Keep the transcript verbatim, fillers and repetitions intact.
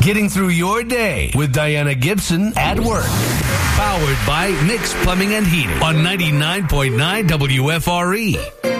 Getting through your day with Diana Gibson at work. Powered by Nick's Plumbing and Heating on ninety-nine point nine W F R E.